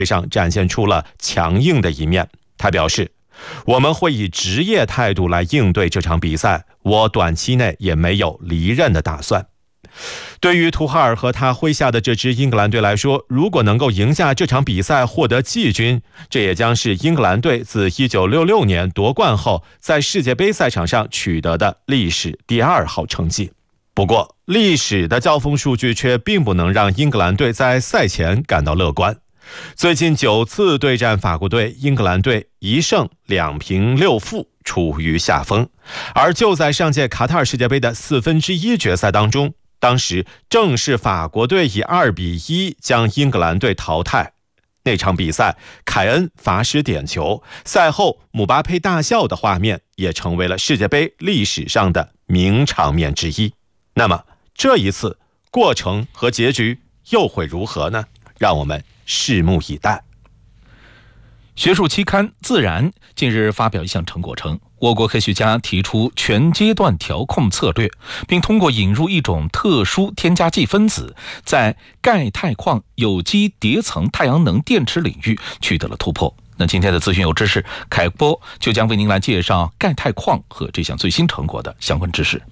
上展现出了强硬的一面。他表示，我们会以职业态度来应对这场比赛，我短期内也没有离任的打算。对于图哈尔和他麾下的这支英格兰队来说，如果能够赢下这场比赛获得季军，这也将是英格兰队自1966年夺冠后在世界杯赛场上取得的历史第2号成绩。不过，历史的交锋数据却并不能让英格兰队在赛前感到乐观。最近9次对战法国队，英格兰队1胜2平6负，处于下风。而就在上届卡塔尔世界杯的1/4决赛当中，当时正是法国队以2-1将英格兰队淘汰。那场比赛，凯恩罚失点球，赛后姆巴佩大笑的画面也成为了世界杯历史上的名场面之一。那么这一次过程和结局又会如何呢？让我们拭目以待。 学术期刊《自然》近日发表一项成果称，我国科学家提出全阶段调控策略，并通过引入一种特殊添加剂分子，在钙钛矿有机叠层太阳能电池领域取得了突破。那今天的资讯有知识，凯波就将为您来介绍钙钛矿和这项最新成果的相关知识。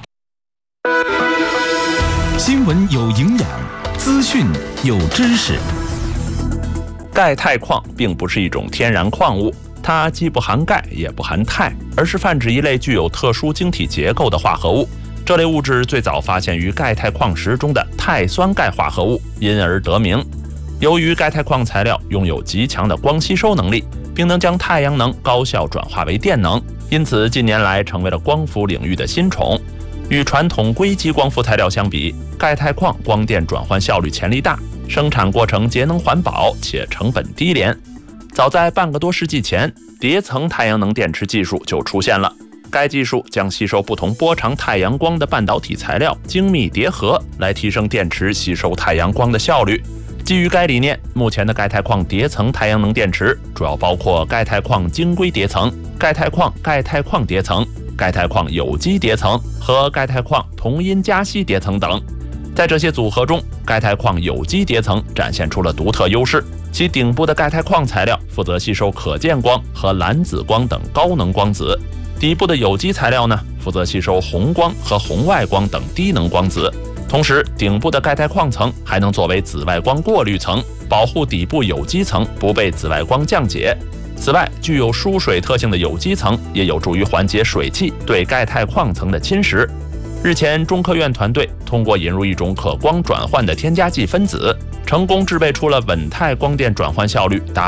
新闻有营养，资讯有知识。 钙钛矿并不是一种天然矿物，它既不含钙也不含钛，而是泛指一类具有特殊晶体结构的化合物。这类物质最早发现于钙钛矿石中的钛酸钙化合物，因而得名。由于钙钛矿材料拥有极强的光吸收能力，并能将太阳能高效转化为电能，因此近年来成为了光伏领域的新宠。与传统硅基光伏材料相比，钙钛矿光电转换效率潜力大，生产过程节能环保且成本低廉。早在半个多世纪前，叠层太阳能电池技术就出现了。该技术将吸收不同波长太阳光的半导体材料精密叠合，来提升电池吸收太阳光的效率。基于该理念，目前的钙钛矿叠层太阳能电池主要包括钙钛矿晶硅叠层、钙钛矿钙钛矿叠层、钙钛矿有机叠层和钙钛矿同阴镓烯叠层等。在这些组合中，钙钛矿有机叠层展现出了独特优势，其顶部的钙钛矿材料负责吸收可见光和蓝紫光等高能光子，底部的有机材料呢，负责吸收红光和红外光等低能光子。同时，顶部的钙钛矿层还能作为紫外光过滤层，保护底部有机层不被紫外光降解。此外，具有疏水特性的有机层也有助于缓解水汽对钙钛矿层的侵蚀。日前，中科院团队通过引入一种可光转换的添加剂分子，成功制备出了稳态光电转换效率达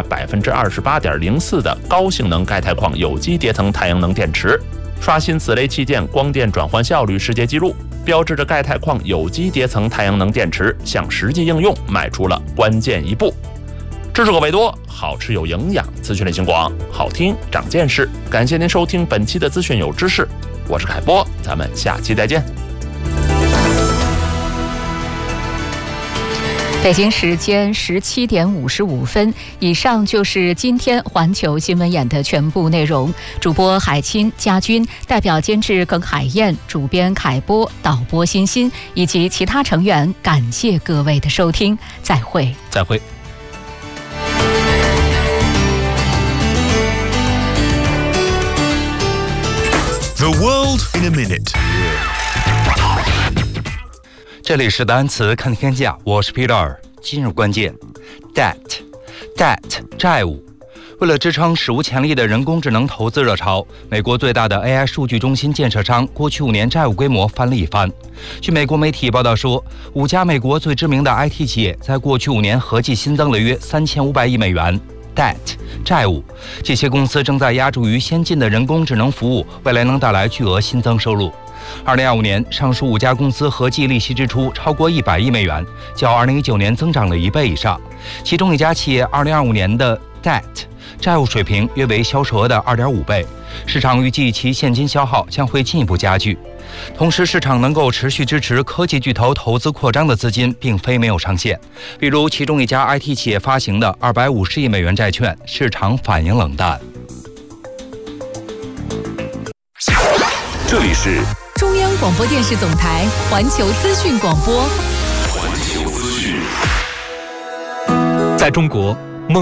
28.04% 的高性能钙钛矿有机叠层太阳能电池，刷新此类器件光电转换效率世界纪录，标志着钙钛矿有机叠层太阳能电池向实际应用迈出了关键一步。知识口味多，好吃有营养，资讯类型广，好听长见识。感谢您收听本期的资讯有知识，我是凯波，咱们下期再见。 北京时间17点55分，以上就是今天环球新闻眼的全部内容。主播海清、家军，代表监制耿海燕，主编凯波，导播欣欣以及其他成员，感谢各位的收听，再会。 再会。 The world in a minute。 这里是单词看天下，我是 Peter。今日关键 debt 债务。为了支撑史无前例的人工智能投资热潮，美国最大的 AI 数据中心建设商过去5年债务规模翻了一番。据美国媒体报道说，5家美国最知名的 IT 企业在过去5年合计新增了约3500亿美元。debt 债务，这些公司正在押注于先进的人工智能服务，未来能带来巨额新增收入。2025年，上述5家公司合计利息支出超过100亿美元，较2019年增长了1倍以上。其中一家企业2025年的 debt 债务水平约为销售额的2.5倍，市场预计其现金消耗将会进一步加剧。同时，市场能够持续支持科技巨头投资扩张的资金并非没有上限，比如其中一家 IT 企业发行的250亿美元债券，市场反应冷淡。 这里是中央广播电视总台环球资讯广播。 环球资讯。 在中国，